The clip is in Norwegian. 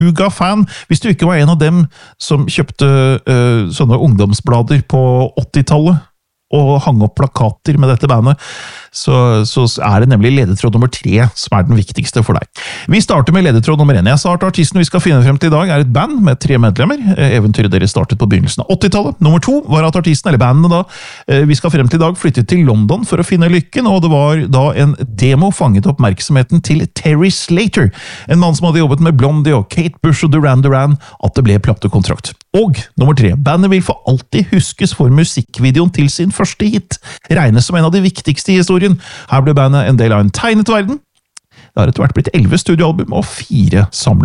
Beluga-fan, hvis du ikke var en av dem som kjøpte sånne ungdomsblader på 80-tallet, og hang opp plakater med dette bandet, så det nemlig ledetråd nummer 3 som den viktigste for deg. Vi starter med ledetråd nummer 1. Jeg sa at artisten vi skal finne frem til I dag et band med 3 medlemmer. Eventyret deres startet på begynnelsen av 80-tallet. Nummer 2 var at artisten, eller bandet da, vi skal frem til I dag, flyttet til London for å finne lykken, og det var da en demo fanget oppmerksomheten til Terry Slater, en mann som hadde jobbet med Blondie og Kate Bush og Duran Duran, at det ble platekontrakt. Og nummer 3, bandet vil for alltid huskes for musikkvideoen til sin første hit, regnes som en av de viktigste I historien. Her ble bandet en del av en tegnet verden. Det har etter hvert blitt 11 studioalbum og 4 samlinger.